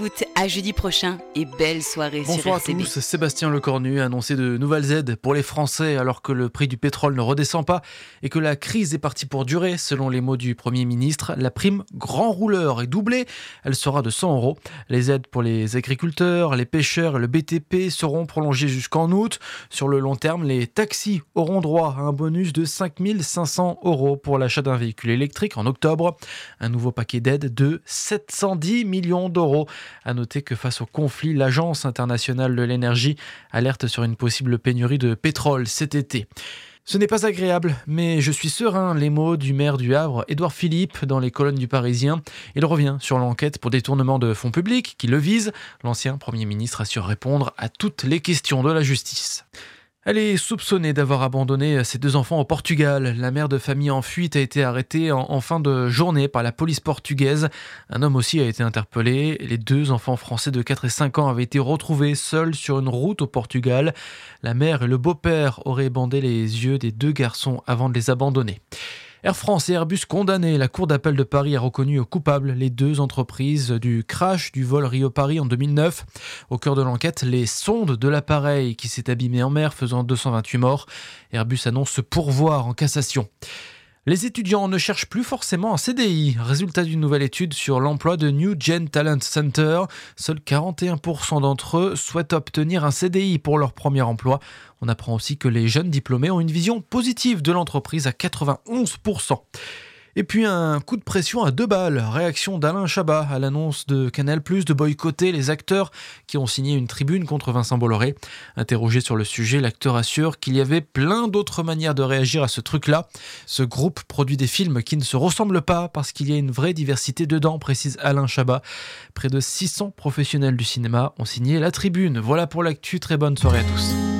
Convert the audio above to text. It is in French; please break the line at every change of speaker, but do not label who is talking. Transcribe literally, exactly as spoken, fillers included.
À jeudi prochain et belle soirée sur
Bonsoir
R T B.
à tous, Sébastien Lecornu a annoncé de nouvelles aides pour les Français alors que le prix du pétrole ne redescend pas et que la crise est partie pour durer. Selon les mots du Premier ministre, la prime grand rouleur est doublée, elle sera de cent euros. Les aides pour les agriculteurs, les pêcheurs et le B T P seront prolongées jusqu'en août. Sur le long terme, les taxis auront droit à un bonus de cinq mille cinq cents euros pour l'achat d'un véhicule électrique en octobre. Un nouveau paquet d'aides de sept cent dix millions d'euros. À noter que face au conflit, l'Agence internationale de l'énergie alerte sur une possible pénurie de pétrole cet été. Ce n'est pas agréable, mais je suis serein. Les mots du maire du Havre, Édouard Philippe, dans les colonnes du Parisien. Il revient sur l'enquête pour détournement de fonds publics qui le vise. L'ancien Premier ministre assure répondre à toutes les questions de la justice. Elle est soupçonnée d'avoir abandonné ses deux enfants au Portugal. La mère de famille en fuite a été arrêtée en, en fin de journée par la police portugaise. Un homme aussi a été interpellé. Les deux enfants français de quatre et cinq ans avaient été retrouvés seuls sur une route au Portugal. La mère et le beau-père auraient bandé les yeux des deux garçons avant de les abandonner. Air France et Airbus condamnés. La Cour d'appel de Paris a reconnu coupables les deux entreprises du crash du vol Rio-Paris en deux mille neuf. Au cœur de l'enquête, les sondes de l'appareil qui s'est abîmé en mer faisant deux cent vingt-huit morts. Airbus annonce se pourvoir en cassation. Les étudiants ne cherchent plus forcément un C D I. Résultat d'une nouvelle étude sur l'emploi de New Gen Talent Center. Seuls quarante et un pour cent d'entre eux souhaitent obtenir un C D I pour leur premier emploi. On apprend aussi que les jeunes diplômés ont une vision positive de l'entreprise à quatre-vingt-onze pour cent. Et puis un coup de pression à deux balles. Réaction d'Alain Chabat à l'annonce de Canal plus, de boycotter les acteurs qui ont signé une tribune contre Vincent Bolloré. Interrogé sur le sujet, l'acteur assure qu'il y avait plein d'autres manières de réagir à ce truc-là. Ce groupe produit des films qui ne se ressemblent pas parce qu'il y a une vraie diversité dedans, précise Alain Chabat. Près de six cents professionnels du cinéma ont signé la tribune. Voilà pour l'actu, très bonne soirée à tous.